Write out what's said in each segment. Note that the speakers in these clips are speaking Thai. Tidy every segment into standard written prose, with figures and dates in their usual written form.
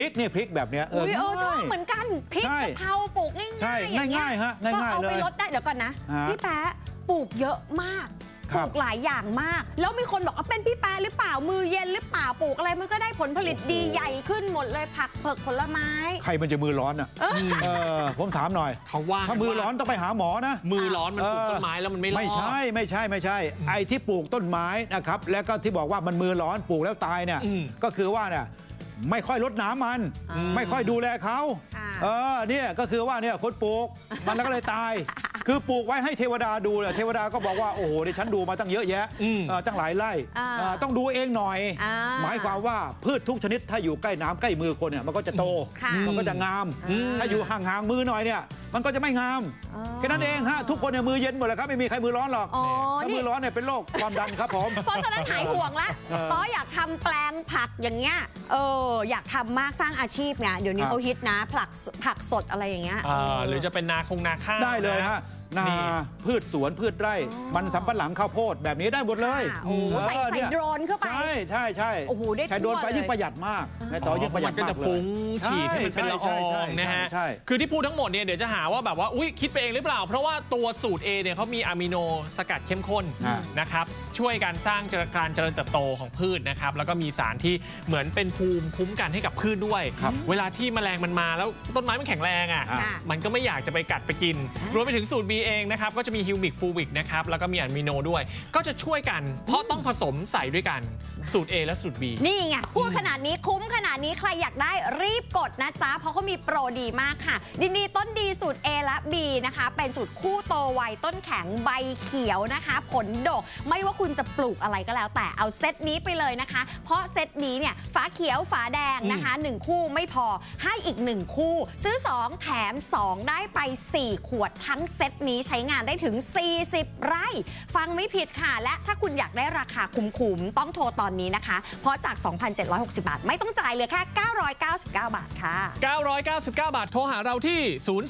พริกนี่พริกแบบเนี้ยชอบเหมือนกันพริกกะเพราปลูกง่ายๆใช่ง่ายๆฮะง่ายๆเลยเอาไปลดได้เดี๋ยวก่อนนะพี่แป๊ะปลูกเยอะมากปลูกหลายอย่างมากแล้วมีคนบอกว่าเป็นพี่แป๊ะหรือเปล่ามือเย็นหรือเปล่าปลูกอะไรมันก็ได้ผลผลิตดีใหญ่ขึ้นหมดเลยผักเผือกผลไม้ใครมันจะมือร้อนอ่ะผมถามหน่อยเขาว่าถ้ามือร้อนต้องไปหาหมอนะมือร้อนมันปลูกต้นไม้แล้วมันไม่รอดไม่ใช่ไอ้ที่ปลูกต้นไม้นะครับแล้วก็ที่บอกว่ามันมือร้อนปลูกแล้วตายเนี่ยก็คือว่าเนี่ยไม่ค่อยรดน้ำมันไม่ค่อยดูแลเขาเนี่ยก็คือว่าเนี่ยคนปลูกมันแล้วก็เลยตายคือปลูกไว้ให้เทวดาดูเลยเทวดาก็บอกว่าโอ้โหดิฉันดูมาตั้งเยอะแยะตั้งหลายไร่ต้องดูเองหน่อยหมายความว่าพืชทุกชนิดถ้าอยู่ใกล้น้ำใกล้มือคนเนี่ยมันก็จะโตมันก็จะงามถ้าอยู่ห่างๆมือหน่อยเนี่ยมันก็จะไม่งามแค่นั้นเองฮะทุกคนเนี่ยมือเย็นหมดเลยครับไม่มีใครมือร้อนหรอกถ้ามือร้อนเนี่ยเป็นโรคความดันครับผมเพราะฉะนั้นหายห่วงละต้ออยากทำแปลงผักอย่างเงี้ยอยากทำมากสร้างอาชีพไงเดี๋ยวนี้เขาฮิตนะผักสดอะไรอย่างเงี้ยหรือจะเป็นนาข้าวได้เลยฮะนาพืชสวนพืชไร่มันสำปะหลังข้าวโพดแบบนี้ได้หมดเลยใส่โดรนเข้าไปใช่โอ้โหได้ใช้โดรนไปยิ่งประหยัดมากในต่อยิ่งประหยัดมากเลยมันก็จะฟุ้งฉีดให้มันเป็นละอองนะฮะคือที่พูดทั้งหมดเนี่ยเดี๋ยวจะหาว่าแบบว่าอุ๊ยคิดไปเองหรือเปล่าเพราะว่าตัวสูตร A เนี่ยเขามีอะมิโนสกัดเข้มข้นนะครับช่วยการสร้างการเจริญเติบโตของพืชนะครับแล้วก็มีสารที่เหมือนเป็นภูมิคุ้มกันให้กับพืชด้วยเวลาที่แมลงมันมาแล้วต้นไม้มันแข็งแรงอ่ะมันก็ไม่อยากจะไปกัดไปกินรวมไปถึงสูตร B เองนะครับก็จะมีฮิวมิกฟูวิกนะครับแล้วก็มีอะมิโนด้วยก็จะช่วยกันเพราะต้องผสมใส่ด้วยกันสูตร A และสูตร B นี่ไงพูดขนาดนี้คุ้มขนาดนี้ใครอยากได้รีบกดนะจ๊ะเพราะเขามีโปรดีมากค่ะดีต้นดีสูตร A และ B นะคะเป็นสูตรคู่โตไวต้นแข็งใบเขียวนะคะผลดกไม่ว่าคุณจะปลูกอะไรก็แล้วแต่เอาเซตนี้ไปเลยนะคะเพราะเซตนี้เนี่ยฝาเขียวฝาแดงนะคะ1คู่ไม่พอให้อีก1คู่ซื้อ2แถม2ได้ไป4ขวดทั้งเซตนี้ใช้งานได้ถึง40 ไร่ฟังไม่ผิดค่ะและถ้าคุณอยากได้ราคาคุ้มๆต้องโทรตอนนี้นะคะเพราะจาก 2,760 บาทไม่ต้องจ่ายเหลือแค่999 บาทค่ะ 999 บาทโทรหาเราที่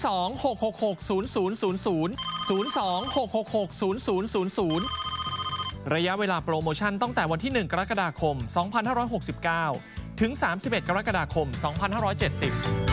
02-666-0000 ระยะเวลาโปรโมชั่นตั้งแต่วันที่1กรกฎาคม2569ถึง31กรกฎาคม2570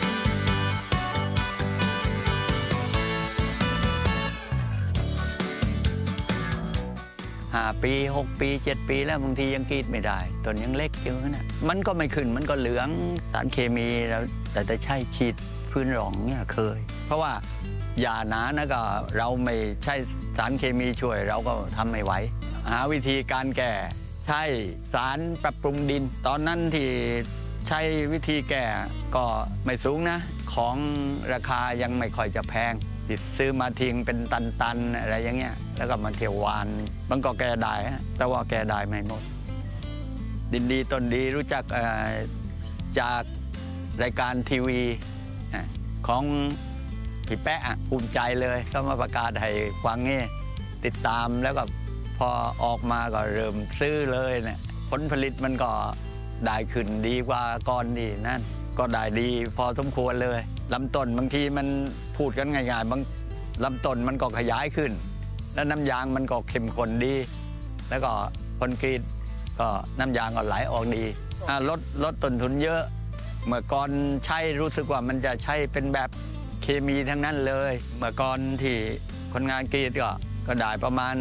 5 ปี6 ปี 7 ปีแล้วบางทียังกรีดไม่ได้ต้นยังเล็กอยู่นะมันก็ไม่ขึ้นมันก็เหลืองสารเคมีแล้วแต่จะใช้ฉีดพื้นรองเนี่ยเคยเพราะว่ายาหนานะก็เราไม่ใช้สารเคมีช่วยเราก็ทำไม่ไหวหาวิธีการแก้ใช้สารปรับปรุงดินตอนนั้นที่ใช้วิธีแก้ก็ไม่สูงนะของราคายังไม่ค่อยจะแพงซื้อมาทิ้งเป็นตันๆอะไรอย่างเงี้ยแล้วก็มาเที่ยววานมันก็แก้ได้แต่ว่าแก้ได้ไม่หมดดินดีต้นดีรู้จักจากรายการทีวีของพี่แป๊ะภูมิใจเลยก็มาประกาศให้ฟังนี่ติดตามแล้วก็พอออกมาก็เริ่มซื้อเลยเนี่ยผลผลิตมันก็ได้ขึ้นดีกว่าก่อนนี่นั่นก็ได้ดีพอสมควรเลยลำต้นบางทีมันพูดกันง่ายๆบางลำต้นมันก็ขยายขึ้นแล้วน้ำยางมันก็เข้มข้นดีแล้วก็ผลกรีดก็น้ำยางก็ไหลออกดีลดต้นทุนเยอะเมื่อก่อนใช้รู้สึกว่ามันจะใช้เป็นแบบเคมีทั้งนั้นเลยเมื่อก่อนที่คนงานกรีดก็ได้ประมาณ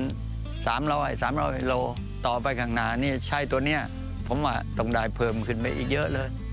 300 โลต่อไปข้างหน้านี่ใช้ตัวเนี้ยผมว่าต้องได้เพิ่มขึ้นไปอีกเยอะเลย